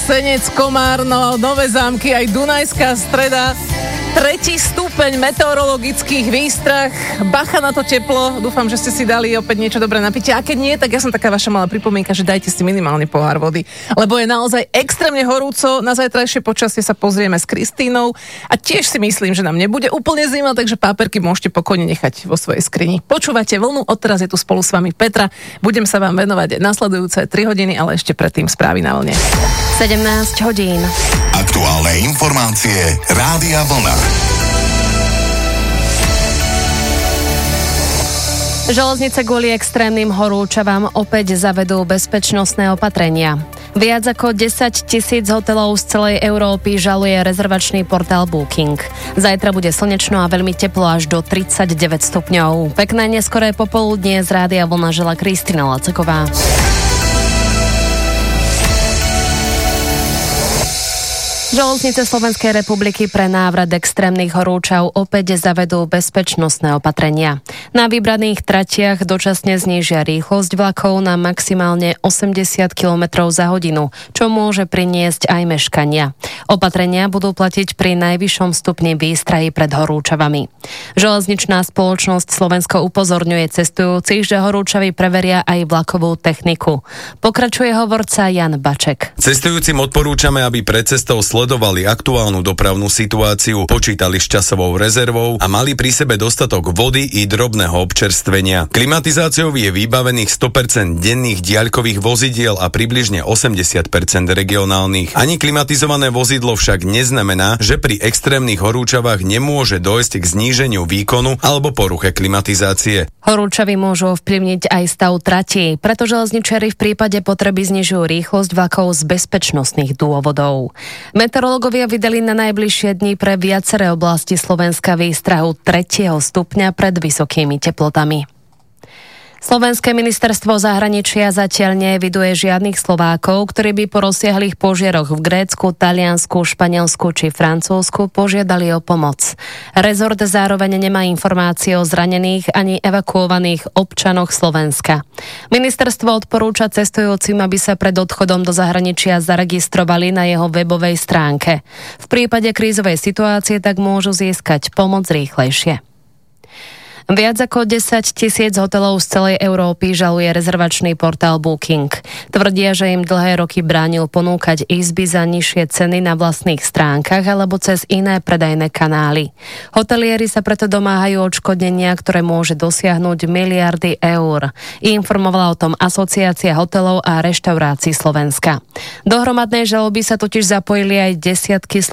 Senec, Komárno, Nové Zámky, aj Dunajská Streda. 3. stupeň meteorologických výstrah. Bacha na to teplo. Dúfam, že ste si dali opäť niečo dobré na pitie. A keď nie, tak ja som taká vaša malá pripomienka, že dajte si minimálne pohár vody. Lebo je naozaj extrémne horúco. Na zajtrajšie počasie sa pozrieme s Kristínou. A tiež si myslím, že nám nebude úplne zima, takže páperky môžete pokojne nechať vo svojej skrini. Počúvate Vlnu, odteraz je tu spolu s vami Petra. Budem sa vám venovať nasledujúce 3 hodiny, ale ešte predtým správy na vlne. 17 hodín. Aktuálne informácie Rádia Vlna. Železnice kvôli extrémnym horúčavám opäť zavedú bezpečnostné opatrenia. Viac ako 10 000 hotelov z celej Európy žaluje rezervačný portál Booking. Zajtra bude slnečno a veľmi teplo až do 39 stupňov. Pekné neskoré popoludnie z Rádia Vlna žela Kristína Laceková. Železnice Slovenskej republiky pre návrat extrémnych horúčav opäť zavedú bezpečnostné opatrenia. Na vybraných tratiach dočasne znížia rýchlosť vlakov na maximálne 80 km za hodinu, čo môže priniesť aj meškania. Opatrenia budú platiť pri najvyššom stupni výstrahy pred horúčavami. Železničná spoločnosť Slovensko upozorňuje cestujúcich, že horúčavy preveria aj vlakovú techniku. Pokračuje hovorca Jan Baček. Cestujúcim odporúčame, aby pred cestou sledovali aktuálnu dopravnú situáciu, počítali s časovou rezervou a mali pri sebe dostatok vody i drobného občerstvenia. Klimatizáciou je vybavených 100% denných diaľkových vozidiel a približne 80% regionálnych. Ani klimatizované vozidlo však neznamená, že pri extrémnych horúčavách nemôže dojsť k zníženiu výkonu alebo poruche klimatizácie. Horúčavy môžu ovplyvniť aj stav tratí, preto železničiari v prípade potreby znižujú rýchlosť vlakov z bezpečnostných dôvodov. Meteorológovia vydali na najbližšie dni pre viaceré oblasti Slovenska výstrahu 3. stupňa pred vysokými teplotami. Slovenské ministerstvo zahraničia zatiaľ neeviduje žiadnych Slovákov, ktorí by po rozsiahlych požiaroch v Grécku, Taliansku, Španielsku či Francúzsku požiadali o pomoc. Rezort zároveň nemá informácie o zranených ani evakuovaných občanoch Slovenska. Ministerstvo odporúča cestujúcim, aby sa pred odchodom do zahraničia zaregistrovali na jeho webovej stránke. V prípade krízovej situácie tak môžu získať pomoc rýchlejšie. Viac ako 10 000 hotelov z celej Európy žaluje rezervačný portál Booking. Tvrdia, že im dlhé roky bránil ponúkať izby za nižšie ceny na vlastných stránkach alebo cez iné predajné kanály. Hotelieri sa preto domáhajú odškodnenia, ktoré môže dosiahnuť miliardy eur. Informovala o tom Asociácia hotelov a reštaurácií Slovenska. Do hromadnej žaloby sa totiž zapojili aj desiatky